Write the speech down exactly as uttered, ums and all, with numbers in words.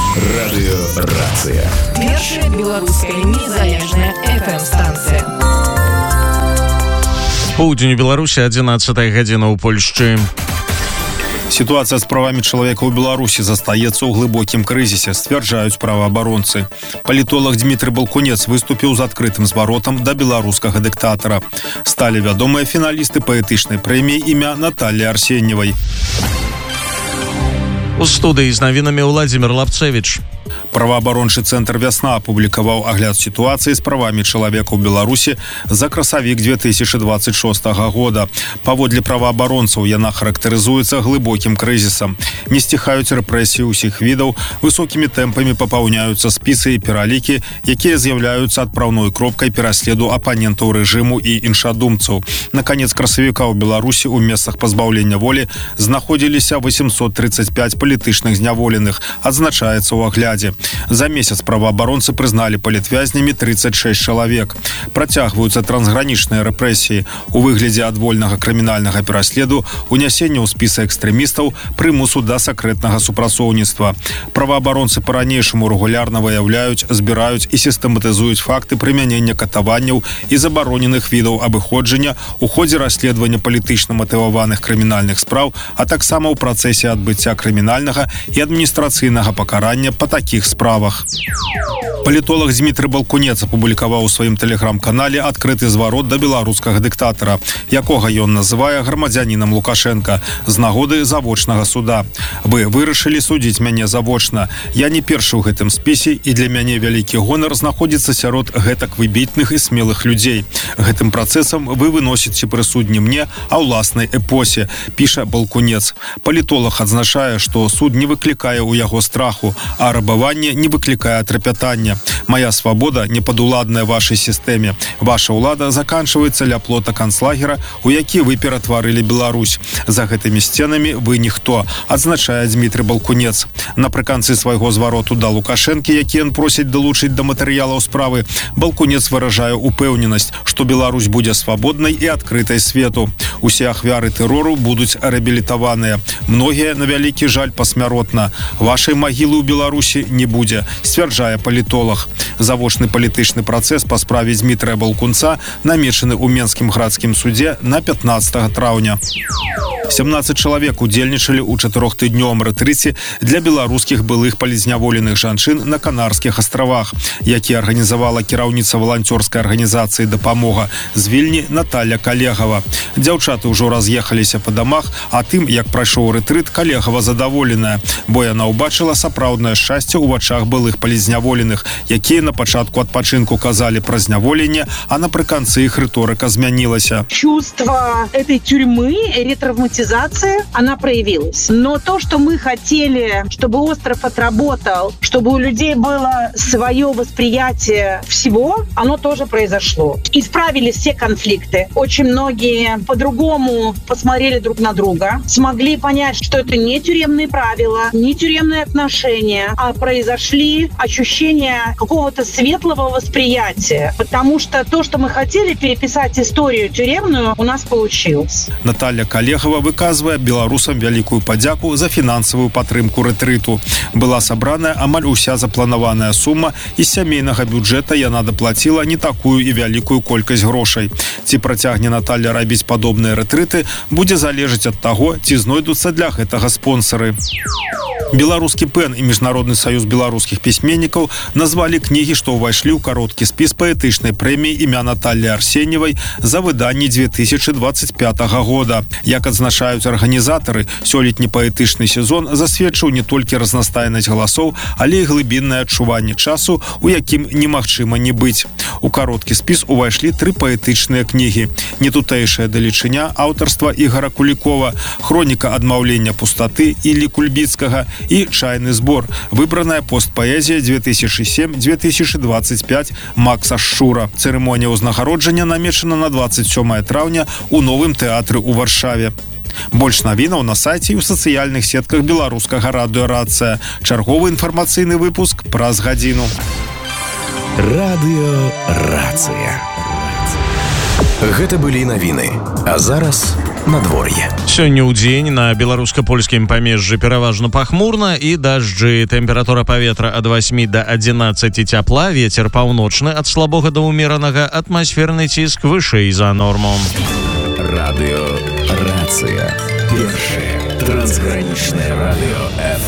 Радыёрацыя. Першая беларуская незалежная эф эм-станцыя. Поўдзень у Беларусі, адзінаццатая гадзіна ў Польшчы. Ситуация с правами человека у Беларуси застаецца ў глыбокім крызісе, сцвярджаюць праваабаронцы. Палітолог Дмітрый Балкунец выступіў з адкрытым зваротам да беларускага дыктатара. Сталі вядомыя фіналісты паэтычнай прэміі імя Натальи Арсеньевай. У студыі з навінамі Владзімир Лапцевіч. Праваабарончы цэнтр «Вясна» апублікаваў агляд сітуацыі з правамі чалавека ў Беларусі за красавік две тысячи двадцать шостага года. Паводле праваабаронцаў яна характарызуецца глыбокім крызісам. Не сціхаюць рэпрэсіі ўсіх відаў, высокімі тэмпамі папаўняюцца спісы і пералікі, якія з'яўляюцца адпраўной кропкай пераследу апанентаў рэжыму і іншадумцаў. На канец красавіка ў Беларусі ў месцах пазбаўлення волі знаходзіліся восемьсот тридцать пять палітычных зняволеных, адзначаецца ў аглядзе. За месяц праваабаронцы прызналі палітвязнямі тридцать шесть чалавек. Працягваюцца трансгранічныя рэпрэсіі у выглядзе адвольнага крымінальнага пераследу, унясення ў спісы экстрэмістаў, прымусу да сакрэтнага супрацоўніцтва. Праваабаронцы па-ранейшаму рэгулярна выяўляюць, збіраюць і сістэматызуюць факты прымянення катаванняў і забароненых відаў абыходжання у ходзе расследавання палітычна матываваных крымінальных спраў, а таксама ў працэсе адбыцця крымінальнага і адміністрацыйнага пакарання па такіх справах. Палітолог Дмітрый Балкунец апублікаваў у сваім тэлеграм-канале адкрыты зварот да беларускага дыктатара, якога ён называе грамадзянінам Лукашенка з нагоды завочнага суда. Вы вырашылі судзіць мяне завочна. Я не першы ў гэтым спісе, і для мяне вялікі гонар знаходзіцца сярод гэтак выбітных і смелых людзей. Гэтым працэсам вы выносіце прысуд не мне, а ўласнай эпосе, піша Балкунец. Палітолог адзначае, што суд не выклікае ў яго страху, а рабаванне не выклікае трапятання. Моя свабода не падуладная вашай сістэме. Ваша ўлада заканчваецца ля плота канцлагера, у які вы ператварылі Беларусь. За гэтымі сценамі вы ніхто, адзначае Дмітрый Балкунец. Напрыканцы свайго звароту да Лукашэнкі, які ён просіць далучыць да матэрыялаў справы, Балкунец выражае упэўненасць, што Беларусь будзе свабоднай і адкрытай свету. Усе ахвяры тэрору будуць рэабілітаваныя. Многія, на вялікі жаль, пасмяротна. Вашай магілы ў Беларусі не будзе, сцвярджае палітолог. Завочны палітычны працэс па справе Дмітрыя Балкунца намечаны ў Менскім градскім судзе на пятнадцатага траўня. семнадцать чалавек удзельнічалі ў чатырохтыднёвым рэтрыце для беларускіх былых палізняволеных жанчын на Канарскіх астравах, які арганізавала кіраўніца валанцёрскай арганізацыі «Дапамога» з Вільні Наталья Калегава. Дзяўчаты ўжо раз'ехаліся па дамах, а тым, як прайшоў рэтрыт, Калегава задаволеная, бо яна ўбачыла сапраўднае шчасце ў вачах былых палізняволеных, якія на пачатку адпачынку казалі пра зняволенне, а напрыканцы іх рыторыка змянілася. Чувство этой тюрьмы, ретравматизация, она проявилась. Но то, что мы хотели, чтобы остров отработал, чтобы у людей было свое восприятие всего, оно тоже произошло. Исправились все конфликты. Очень многие по-другому посмотрели друг на друга, смогли понять, что это не тюремные правила, не тюремные отношения, а произошли ощущения какого-то светлого восприятия. Потому что то, что мы хотели переписать историю тюремную, у нас получилось. Наталья Калегава выказвае беларусам вялікую падзяку за фінансавую падтрымку рэтрыту. Была сабраная амаль уся запланаваная сума, і з сямейнага бюджэта яна даплаціла не такую і вялікую колькасць грошай. Ці працягне Наталья рабіць падобныя рэтрыты, будзе залежаць ад таго, ці знойдуцца для гэтага спонсары. Беларускі пэн і Міжнародны саюз беларускіх пісьменнікаў назвалі кнігі, што ўвайшлі ў кароткі спіс паэтычнай прэміі імя Натальи Арсеньевай за выданні две тысячи двадцать пятага года. Як адзначаюць арганізатары, сёлетні паэтычны сезон засведчыў не толькі разнастайнасць галасоў, але і глыбіннае адчуванне часу, у якім немагчыма не быць. У кароткі спіс увайшлі тры паэтычныя кнігі: «Нетутэйшая далечыня» аўтарства Ігора Кулікова, «Хроніка адмаўлення пустаты» Іллі Кульбіцкага і «Чайны збор», выбраная постпаэзія две тысячи семь - две тысячи двадцать пять Макса Шура. Цырымонія ўзнагароджання намечана на двадцать сёмае траўня у новым тэатры ў Варшаве. Больш навінаў на сайце і ў сацыяльных сетках беларускага радыёрацыя. Чарговы інфармацыйны выпуск праз гадзіну. Радыёрацыя. Гэта былі навіны. А зараз надвор'е. Сёння ў дзень на беларуска-польскім памежжы пераважна пахмурна і дажджы. Тэмпература паветра ад восьмі да адзінаццаці цяпла, вецер паўночны ад слабога да ўмеранага, атмасферны ціск вышэй за норму. Радыё Рацыя. Першае трансгранічнае радыё эф